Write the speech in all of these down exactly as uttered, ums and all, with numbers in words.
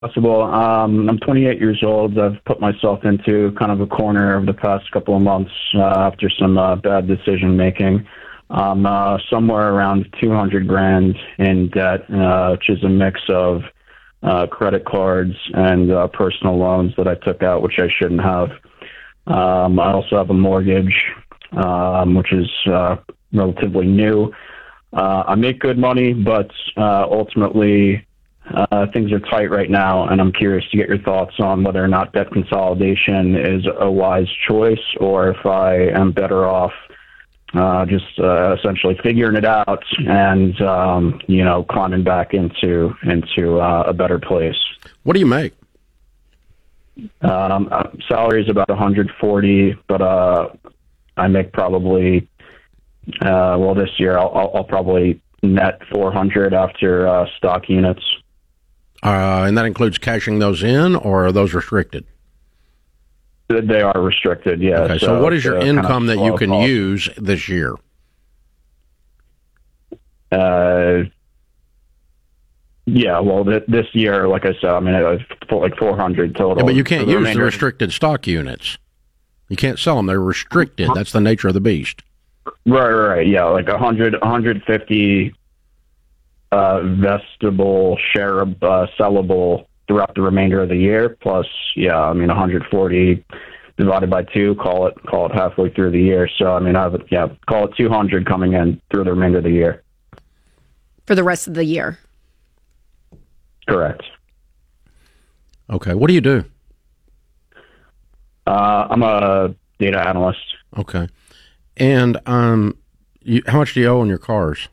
possible. Um, I'm twenty-eight years old. I've put myself into kind of a corner over the past couple of months uh, after some uh, bad decision making. Um, uh, somewhere around two hundred grand in debt, uh, which is a mix of uh, credit cards and uh, personal loans that I took out, which I shouldn't have. Um, I also have a mortgage, um, which is uh, relatively new. Uh, I make good money, but uh, ultimately uh, things are tight right now, and I'm curious to get your thoughts on whether or not debt consolidation is a wise choice, or if I am better off uh, just uh, essentially figuring it out and um, you know climbing back into into uh, a better place. What do you make? Um, salary is about one hundred forty, but uh, I make probably, uh, well, this year I'll, I'll, I'll probably net four hundred after uh, stock units. Uh, and that includes cashing those in, or are those restricted? They are restricted, yeah. Okay, so, so what is your income kind of that you can cost. use this year? Uh, Yeah, well, th- this year, like I said, I mean, I've put like four hundred total. Yeah, but you can't the use remainder. the restricted stock units. You can't sell them. They're restricted. That's the nature of the beast. Right, right, right. Yeah, like one hundred, one hundred fifty uh, vestable, shareable, uh, sellable throughout the remainder of the year. Plus, yeah, I mean, one hundred forty divided by two, call it call it halfway through the year. So, I mean, I have, yeah, call it two hundred coming in through the remainder of the year. For the rest of the year. Correct. Okay. What do you do? Uh, I'm a data analyst. Okay. And um, you, how much do you owe on your cars?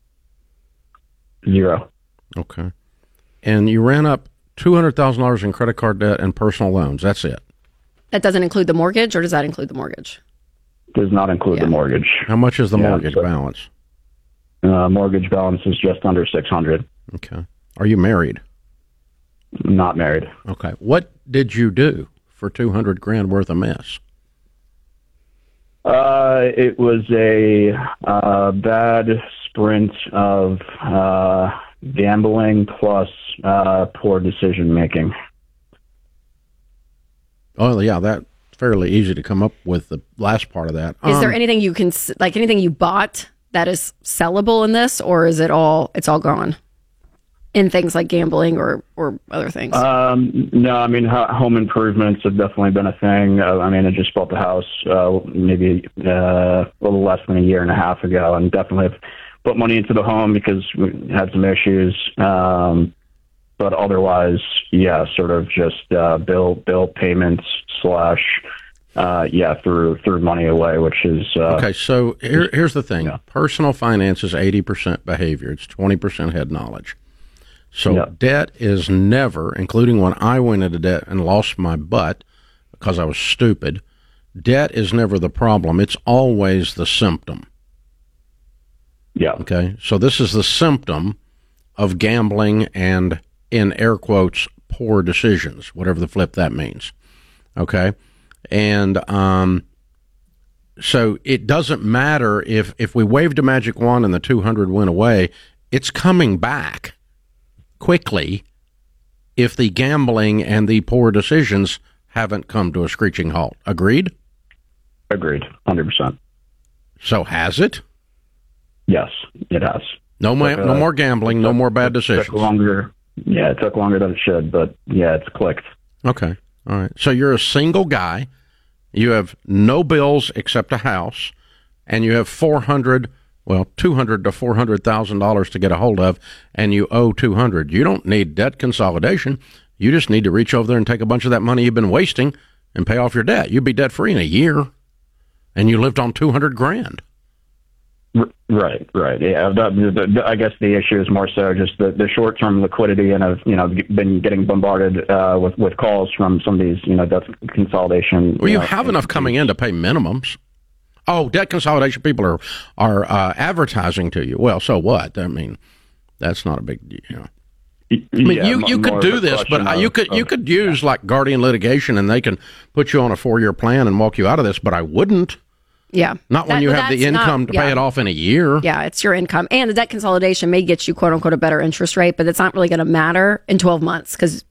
Zero. Okay. And you ran up two hundred thousand dollars in credit card debt and personal loans. That's it. That doesn't include the mortgage, or does that include the mortgage? Does not include Yeah. the mortgage. How much is the Yeah, mortgage so- balance? Uh, mortgage balance is just under six hundred. Okay. Are you married? Not married. Okay. What did you do for two hundred grand worth of mess? Uh, it was a uh, bad sprint of uh, gambling plus uh, poor decision making. Oh, yeah, that's fairly easy to come up with the last part of that. Is Um, there anything you can, s- like anything you bought that is sellable in this, or is it all, it's all gone in things like gambling or, or other things? Um, no, I mean, ho- home improvements have definitely been a thing. Uh, I mean, I just bought the house uh, maybe uh, a little less than a year and a half ago, and definitely have put money into the home because we had some issues. Um, but otherwise, yeah, sort of just uh, bill bill payments slash, uh, yeah, through through money away, which is uh, Okay, so here, here's the thing. Yeah. Personal finance is eighty percent behavior. It's twenty percent head knowledge. So Yeah. debt is never, including when I went into debt and lost my butt because I was stupid, debt is never the problem. It's always the symptom. yeah, Okay, so this is the symptom of gambling and, in air quotes, poor decisions, whatever the flip that means. Okay, and um, so it doesn't matter if if we waved a magic wand and the two hundred went away. It's coming back quickly if the gambling and the poor decisions haven't come to a screeching halt. Agreed? agreed, one hundred percent. So has it? Yes, it has. No, ma- Took, uh, no more gambling, no more bad It decisions. took longer. Yeah, it took longer than it should, but yeah, it's clicked. Okay. All right. So you're a single guy. You have no bills except a house, and you have four hundred, well, two hundred to four hundred thousand dollars to get a hold of, and you owe two hundred. You don't need debt consolidation. You just need to reach over there and take a bunch of that money you've been wasting and pay off your debt. You'd be debt free in a year, and you lived on two hundred grand. R- Right, right. Yeah, that, the, the, I guess the issue is more so just the, the short-term liquidity, and I've you know been getting bombarded uh, with with calls from some of these you know debt consolidation. Well, you know, have enough coming in to pay minimums. Oh, debt consolidation people are are uh, advertising to you. Well, so what? I mean, that's not a big deal. You know. I mean, Yeah, you, you m- could more do of a this, but question I, you of- could you of- could use like Guardian litigation, and they can put you on a four year plan and walk you out of this. But I wouldn't. Yeah. Not when That- you well, have the that's not- income to pay yeah. it off in a year. Yeah, it's your income. And the debt consolidation may get you, quote unquote, a better interest rate, but it's not really going to matter in twelve months because